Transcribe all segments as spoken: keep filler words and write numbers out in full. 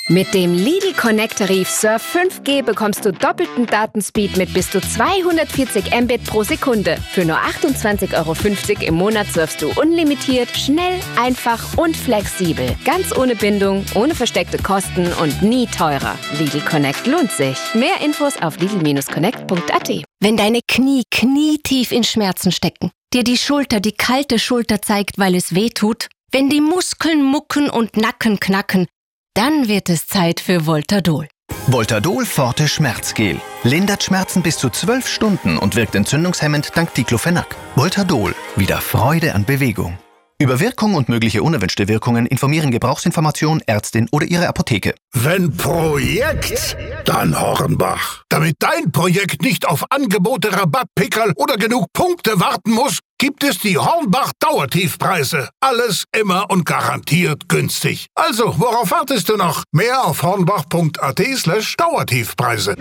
Mit dem Lidl Connect Tarif Surf fünf G bekommst du doppelten Datenspeed mit bis zu zweihundertvierzig Mbit pro Sekunde. Für nur achtundzwanzig Euro fünfzig im Monat surfst du unlimitiert, schnell, einfach und flexibel. Ganz ohne Bindung, ohne versteckte Kosten und nie teurer. Lidl Connect lohnt sich. Mehr Infos auf lidl Bindestrich connect Punkt a t. Wenn deine Knie knietief in Schmerzen stecken, dir die Schulter die kalte Schulter zeigt, weil es weh tut, wenn die Muskeln mucken und Nacken knacken, dann wird es Zeit für Voltadol. Voltadol Forte Schmerzgel. Lindert Schmerzen bis zu zwölf Stunden und wirkt entzündungshemmend dank Diclofenac. Voltadol. Wieder Freude an Bewegung. Über Wirkung und mögliche unerwünschte Wirkungen informieren Gebrauchsinformation, Ärztin oder Ihre Apotheke. Wenn Projekt, dann Hornbach. Damit dein Projekt nicht auf Angebote, Rabattpickerl oder genug Punkte warten muss, gibt es die Hornbach Dauertiefpreise. Alles immer und garantiert günstig. Also, worauf wartest du noch? Mehr auf hornbach Punkt a t slash Dauertiefpreise.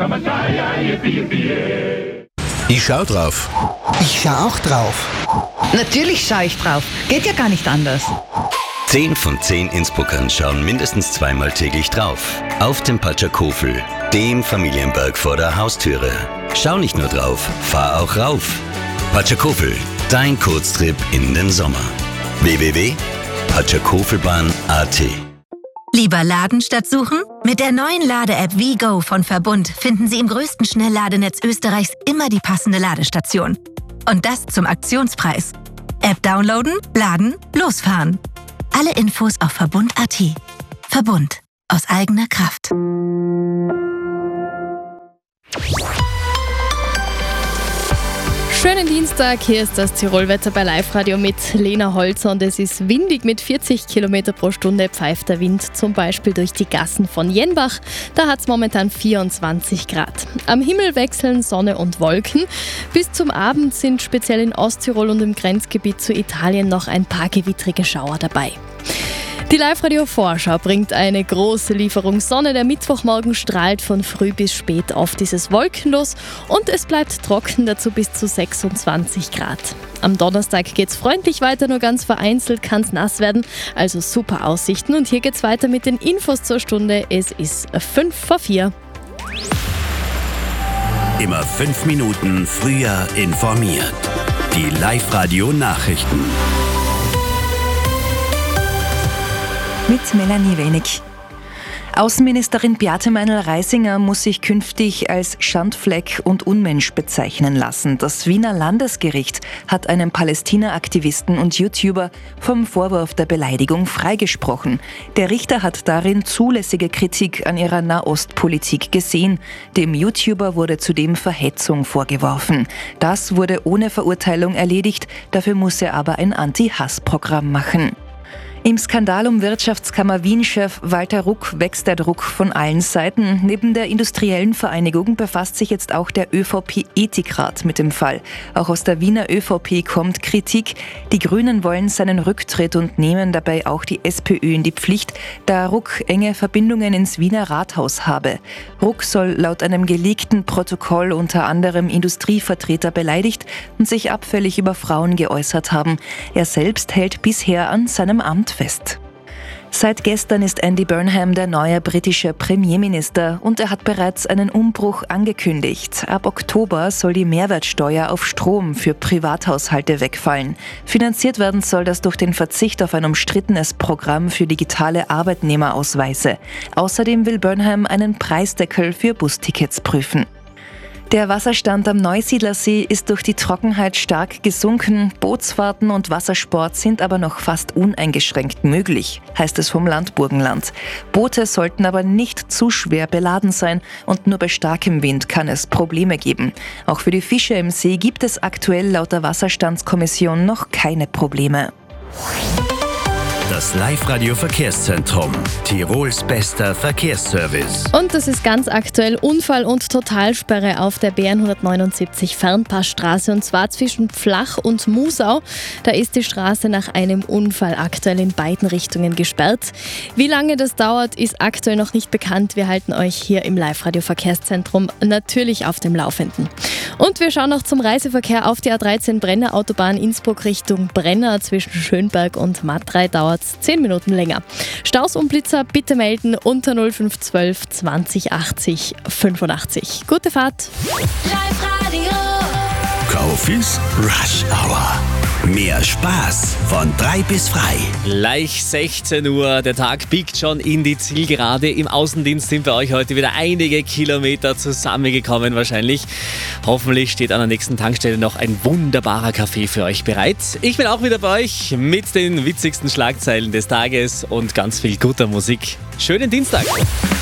Ich schau drauf. Ich schau auch drauf. Natürlich schaue ich drauf. Geht ja gar nicht anders. Zehn von zehn Innsbruckern schauen mindestens zweimal täglich drauf. Auf dem Patschakofel, dem Familienberg vor der Haustüre. Schau nicht nur drauf, fahr auch rauf. Patschakofel, dein Kurztrip in den Sommer. w w w punkt patschakofelbahn punkt a t. Lieber laden statt suchen? Mit der neuen Lade-App WeGo von Verbund finden Sie im größten Schnellladenetz Österreichs immer die passende Ladestation. Und das zum Aktionspreis. App downloaden, laden, losfahren. Alle Infos auf verbund punkt a t. Verbund. Aus eigener Kraft. Schönen Dienstag, hier ist das Tirolwetter bei Live-Radio mit Lena Holzer und es ist windig mit vierzig Kilometer pro Stunde pfeift der Wind zum Beispiel durch die Gassen von Jenbach. Da hat es momentan vierundzwanzig Grad. Am Himmel wechseln Sonne und Wolken. Bis zum Abend sind speziell in Osttirol und im Grenzgebiet zu Italien noch ein paar gewittrige Schauer dabei. Die Live-Radio-Vorschau bringt eine große Lieferung Sonne. Der Mittwochmorgen strahlt von früh bis spät oft dieses wolkenlos und es bleibt trocken, dazu bis zu sechsundzwanzig Grad. Am Donnerstag geht's freundlich weiter, nur ganz vereinzelt kann es nass werden, also super Aussichten. Und hier geht's weiter mit den Infos zur Stunde. Es ist fünf vor vier. Immer fünf Minuten früher informiert. Die Live-Radio-Nachrichten. Mit Melanie Wenig. Außenministerin Beate Meinl-Reisinger muss sich künftig als Schandfleck und Unmensch bezeichnen lassen. Das Wiener Landesgericht hat einen Palästina-Aktivisten und YouTuber vom Vorwurf der Beleidigung freigesprochen. Der Richter hat darin zulässige Kritik an ihrer Nahostpolitik gesehen. Dem YouTuber wurde zudem Verhetzung vorgeworfen. Das wurde ohne Verurteilung erledigt, dafür muss er aber ein Anti-Hass-Programm machen. Im Skandal um Wirtschaftskammer Wien-Chef Walter Ruck wächst der Druck von allen Seiten. Neben der industriellen Vereinigung befasst sich jetzt auch der ÖVP-Ethikrat mit dem Fall. Auch aus der Wiener ÖVP kommt Kritik. Die Grünen wollen seinen Rücktritt und nehmen dabei auch die SPÖ in die Pflicht, da Ruck enge Verbindungen ins Wiener Rathaus habe. Ruck soll laut einem geleakten Protokoll unter anderem Industrievertreter beleidigt und sich abfällig über Frauen geäußert haben. Er selbst hält bisher an seinem Amt fest. Seit gestern ist Andy Burnham der neue britische Premierminister und er hat bereits einen Umbruch angekündigt. Ab Oktober soll die Mehrwertsteuer auf Strom für Privathaushalte wegfallen. Finanziert werden soll das durch den Verzicht auf ein umstrittenes Programm für digitale Arbeitnehmerausweise. Außerdem will Burnham einen Preisdeckel für Bustickets prüfen. Der Wasserstand am Neusiedlersee ist durch die Trockenheit stark gesunken. Bootsfahrten und Wassersport sind aber noch fast uneingeschränkt möglich, heißt es vom Land Burgenland. Boote sollten aber nicht zu schwer beladen sein und nur bei starkem Wind kann es Probleme geben. Auch für die Fische im See gibt es aktuell laut der Wasserstandskommission noch keine Probleme. Das Live-Radio-Verkehrszentrum. Tirols bester Verkehrsservice. Und das ist ganz aktuell Unfall und Totalsperre auf der B N hundertneunundsiebzig Fernpassstraße und zwar zwischen Pflach und Musau. Da ist die Straße nach einem Unfall aktuell in beiden Richtungen gesperrt. Wie lange das dauert, ist aktuell noch nicht bekannt. Wir halten euch hier im Live-Radio-Verkehrszentrum natürlich auf dem Laufenden. Und wir schauen noch zum Reiseverkehr auf die A dreizehn Brenner Autobahn Innsbruck Richtung Brenner zwischen Schönberg und Matrei dauert dauert es zehn Minuten länger. Staus und Blitzer bitte melden unter null fünf eins zwei zwanzig achtzig fünfundachtzig. Gute Fahrt! Live-Radio. Kofis Rush Hour. Mehr Spaß von drei bis frei. Gleich sechzehn Uhr, der Tag biegt schon in die Zielgerade. Im Außendienst sind bei euch heute wieder einige Kilometer zusammengekommen wahrscheinlich. Hoffentlich steht an der nächsten Tankstelle noch ein wunderbarer Kaffee für euch bereit. Ich bin auch wieder bei euch mit den witzigsten Schlagzeilen des Tages und ganz viel guter Musik. Schönen Dienstag!